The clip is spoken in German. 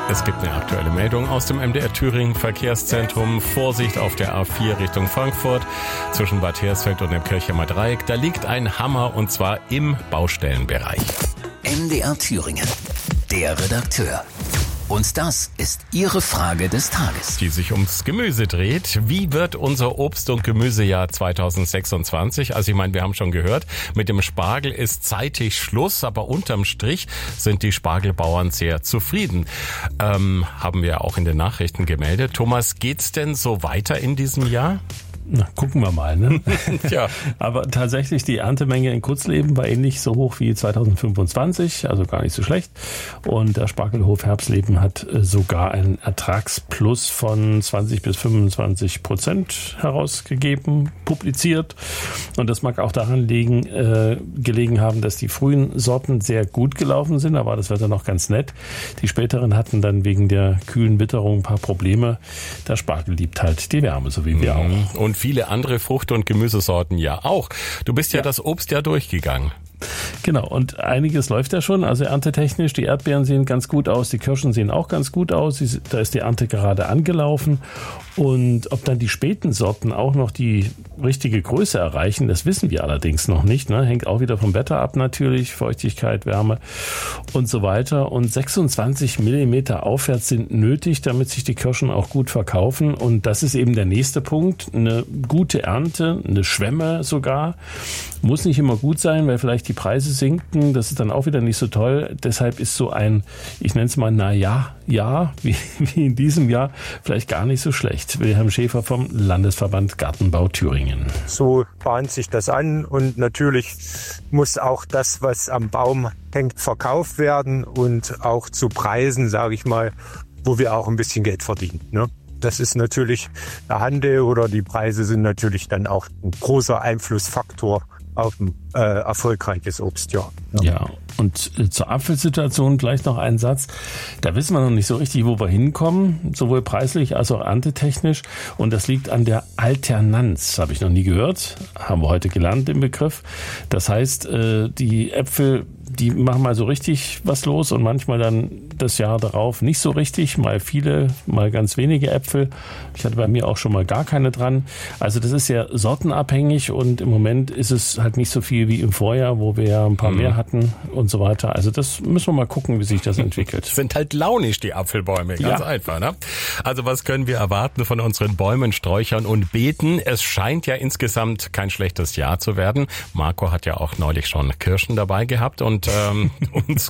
Es gibt eine aktuelle Meldung aus dem MDR Thüringen Verkehrszentrum. Vorsicht auf der A4 Richtung Frankfurt zwischen Bad Hersfeld und dem Kirchheimer Dreieck. Da liegt ein Hammer und zwar im Baustellenbereich. MDR Thüringen, der Redakteur. Und das ist Ihre Frage des Tages. Die sich ums Gemüse dreht. Wie wird unser Obst- und Gemüsejahr 2026? Also ich meine, wir haben schon gehört, mit dem Spargel ist zeitig Schluss, aber unterm Strich sind die Spargelbauern sehr zufrieden. Haben wir auch in den Nachrichten gemeldet. Thomas, geht's denn so weiter in diesem Jahr? Na, gucken wir mal, ne? Ja. Aber tatsächlich, die Erntemenge in Kurzleben war ähnlich so hoch wie 2025, also gar nicht so schlecht. Und der Spargelhof Herbstleben hat sogar einen Ertragsplus von 20-25% herausgegeben, publiziert. Und das mag auch daran gelegen haben, dass die frühen Sorten sehr gut gelaufen sind. Da war das Wetter noch ganz nett. Die späteren hatten dann wegen der kühlen Witterung ein paar Probleme. Der Spargel liebt halt die Wärme, so wie wir auch. Und viele andere Frucht- und Gemüsesorten ja auch. Du bist ja das Obst ja durchgegangen. Genau, und einiges läuft ja schon, also erntetechnisch. Die Erdbeeren sehen ganz gut aus, die Kirschen sehen auch ganz gut aus. Da ist die Ernte gerade angelaufen. Und ob dann die späten Sorten auch noch die richtige Größe erreichen, das wissen wir allerdings noch nicht. Ne? Hängt auch wieder vom Wetter ab natürlich, Feuchtigkeit, Wärme und so weiter. Und 26 Millimeter aufwärts sind nötig, damit sich die Kirschen auch gut verkaufen. Und das ist eben der nächste Punkt. Eine gute Ernte, eine Schwemme sogar, muss nicht immer gut sein, weil vielleicht die Preise sinken. Das ist dann auch wieder nicht so toll. Deshalb ist so ein, ich nenne es mal, wie in diesem Jahr, vielleicht gar nicht so schlecht. Wilhelm Schäfer vom Landesverband Gartenbau Thüringen. So bahnt sich das an und natürlich muss auch das, was am Baum hängt, verkauft werden und auch zu Preisen, sage ich mal, wo wir auch ein bisschen Geld verdienen. Ne? Das ist natürlich der Handel oder die Preise sind natürlich dann auch ein großer Einflussfaktor auf ein erfolgreiches Obstjahr. Ja, und zur Apfelsituation gleich noch ein Satz. Da wissen wir noch nicht so richtig, wo wir hinkommen, sowohl preislich als auch erntetechnisch. Und das liegt an der Alternanz, habe ich noch nie gehört. Haben wir heute gelernt, den Begriff. Das heißt, die Äpfel, die machen mal so richtig was los und manchmal dann das Jahr darauf nicht so richtig. Mal viele, mal ganz wenige Äpfel. Ich hatte bei mir auch schon mal gar keine dran. Also das ist ja sortenabhängig und im Moment ist es halt nicht so viel wie im Vorjahr, wo wir ja ein paar mehr hatten und so weiter. Also das müssen wir mal gucken, wie sich das entwickelt. Sind halt launisch, die Apfelbäume. Ganz einfach, ne? Also was können wir erwarten von unseren Bäumen, Sträuchern und Beeten? Es scheint ja insgesamt kein schlechtes Jahr zu werden. Marco hat ja auch neulich schon Kirschen dabei gehabt und uns